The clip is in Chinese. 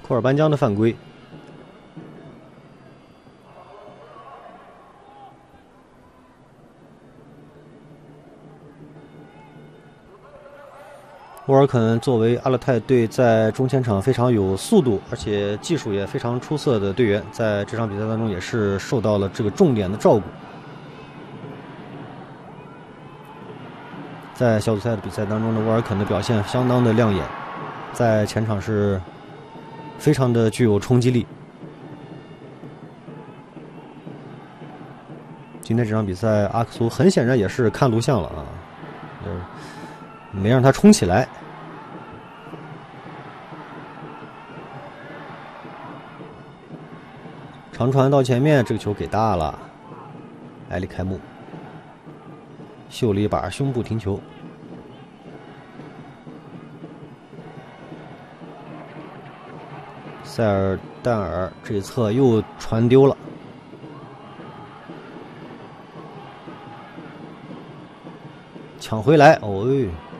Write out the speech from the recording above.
库尔班江的犯规。沃尔肯作为阿勒泰队在中前场非常有速度，而且技术也非常出色的队员，在这场比赛当中也是受到了这个重点的照顾。在小组赛的比赛当中呢，沃尔肯的表现相当的亮眼，在前场是非常的具有冲击力。今天这场比赛，阿克苏很显然也是看录像了啊，没让他冲起来。长传到前面，这个球给大了，埃里开幕秀了一把胸部停球。塞尔丹尔这一侧又传丢了，抢回来，哦，